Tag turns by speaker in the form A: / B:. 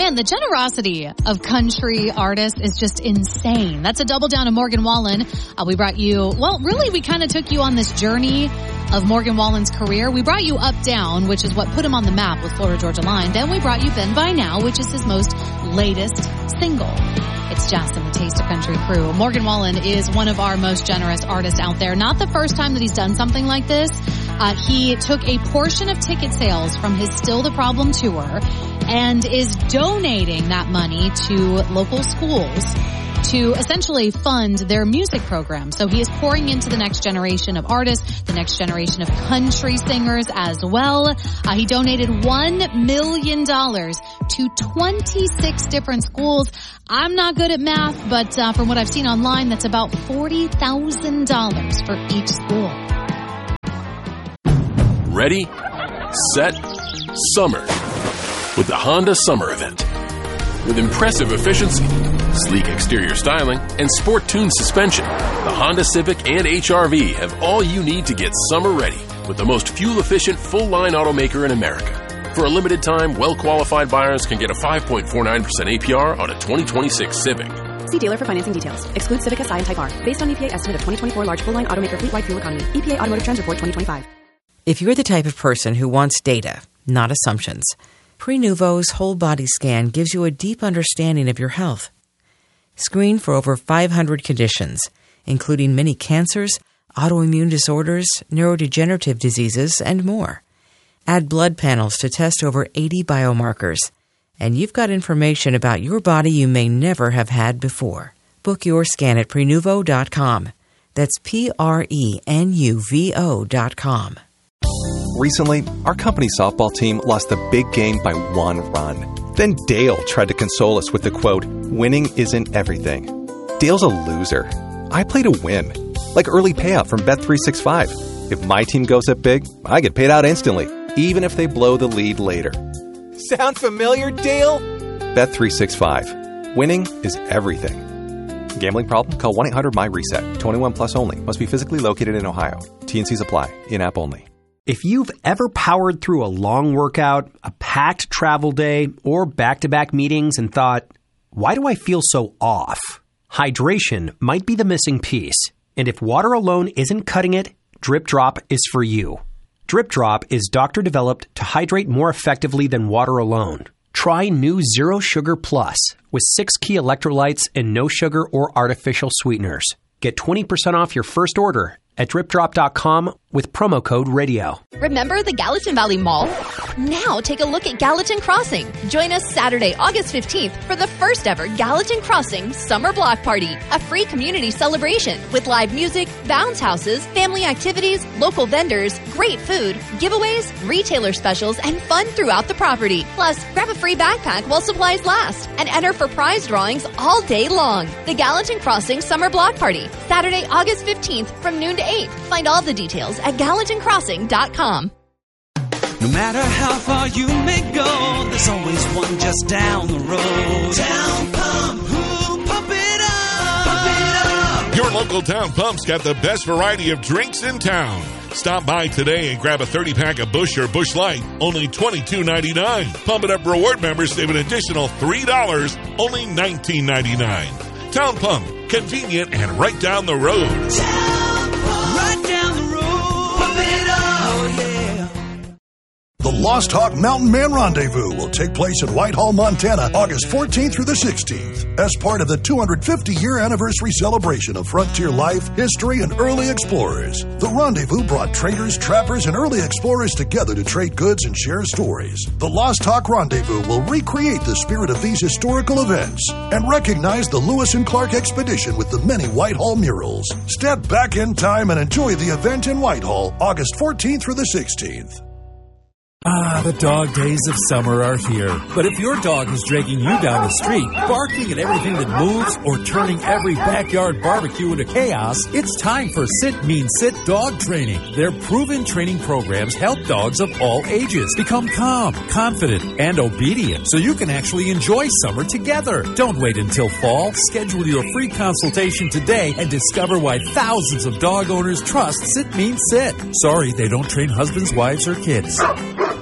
A: Man, the generosity of country artists is just insane. That's a double down of Morgan Wallen. We brought you, we kind of took you on this journey of Morgan Wallen's career. We brought you Up Down, which is what put him on the map with Florida Georgia Line. Then we brought you Then By Now, which is his most latest single. It's Jess and the Taste of Country crew. Morgan Wallen is one of our most generous artists out there. Not the first time that he's done something like this. He took a portion of ticket sales from his Still the Problem tour and is donating that money to local schools to essentially fund their music program. So he is pouring into the next generation of artists, the next generation of country singers as well. He donated $1 million to 26 different schools. I'm not good at math, but from what I've seen online, that's about $40,000 for each school.
B: Ready, set, summer with the Honda Summer Event. With impressive efficiency, sleek exterior styling, and sport-tuned suspension, the Honda Civic and HR-V have all you need to get summer ready with the most fuel-efficient full-line automaker in America. For a limited time, well-qualified buyers can get a 5.49% APR on a 2026 Civic.
C: See dealer for financing details. Exclude Civic Si and Type R. Based on EPA estimate of 2024 large full-line automaker fleet-wide fuel economy. EPA Automotive Trends Report 2025.
D: If you're the type of person who wants data, not assumptions, Prenuvo's whole body scan gives you a deep understanding of your health. Screen for over 500 conditions, including many cancers, autoimmune disorders, neurodegenerative diseases, and more. Add blood panels to test over 80 biomarkers, and you've got information about your body you may never have had before. Book your scan at Prenuvo.com. That's Prenuvo.com.
E: Recently, our company softball team lost the big game by 1 run. Then Dale tried to console us with the quote, "Winning isn't everything." Dale's a loser. I play to win. Like early payout from Bet365. If my team goes up big, I get paid out instantly, even if they blow the lead later. Sound familiar, Dale? Bet365. Winning is everything. Gambling problem? Call 1-800-MY-RESET. 21 plus only. Must be physically located in Ohio. T&Cs apply. In-app only.
F: If you've ever powered through a long workout, a packed travel day, or back-to-back meetings and thought, why do I feel so off? Hydration might be the missing piece. And if water alone isn't cutting it, Drip Drop is for you. Drip Drop is doctor-developed to hydrate more effectively than water alone. Try new Zero Sugar Plus with 6 key electrolytes and no sugar or artificial sweeteners. Get 20% off your first order at dripdrop.com with promo code radio.
G: Remember the Gallatin Valley Mall? Now take a look at Gallatin Crossing. Join us Saturday, August 15th for the first ever Gallatin Crossing Summer Block Party, a free community celebration with live music, bounce houses, family activities, local vendors, great food, giveaways, retailer specials, and fun throughout the property. Plus, grab a free backpack while supplies last and enter for prize drawings all day long. The Gallatin Crossing Summer Block Party, Saturday, August 15th from noon to 8. Find all the details at GallatinCrossing.com.
H: No matter how far you may go, there's always one just down the road. Town Pump. Ooh, pump it up. Pump it up.
I: Your local Town Pump's got the best variety of drinks in town. Stop by today and grab a 30-pack of Busch or Busch Light, only $22.99. Pump It Up Reward members save an additional $3, only $19.99. Town Pump, convenient and right down the road.
H: Right down the road. Pump it up. Oh, yeah.
J: The Lost Hawk Mountain Man Rendezvous will take place in Whitehall, Montana, August 14th through the 16th. As part of the 250-year anniversary celebration of frontier life, history, and early explorers. The rendezvous brought traders, trappers, and early explorers together to trade goods and share stories. The Lost Hawk Rendezvous will recreate the spirit of these historical events and recognize the Lewis and Clark expedition with the many Whitehall murals. Step back in time and enjoy the event in Whitehall, August 14th through the 16th.
K: Ah, the dog days of summer are here. But if your dog is dragging you down the street, barking at everything that moves, or turning every backyard barbecue into chaos, it's time for Sit Mean Sit Dog Training. Their proven training programs help dogs of all ages become calm, confident, and obedient so you can actually enjoy summer together. Don't wait until fall. Schedule your free consultation today and discover why thousands of dog owners trust Sit Mean Sit. Sorry, they don't train husbands, wives, or kids.